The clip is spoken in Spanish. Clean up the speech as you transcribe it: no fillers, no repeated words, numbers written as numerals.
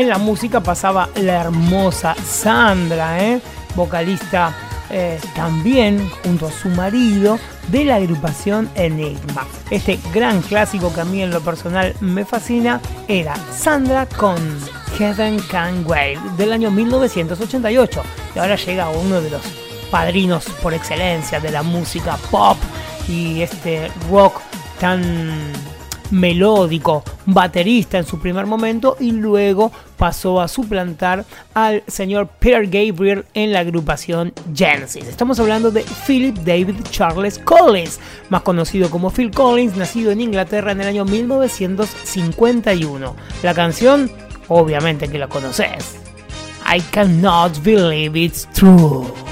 en la música pasaba la hermosa Sandra, vocalista también junto a su marido de la agrupación Enigma. Este gran clásico que a mí en lo personal me fascina era Sandra con Heaven Can Wait del año 1988. Y ahora llega uno de los padrinos por excelencia de la música pop y este rock tan melódico, baterista en su primer momento, y luego pasó a suplantar al señor Peter Gabriel en la agrupación Genesis. Estamos hablando de Philip David Charles Collins, más conocido como Phil Collins, nacido en Inglaterra en el año 1951. La canción, obviamente que la conoces, I Cannot Believe It's True.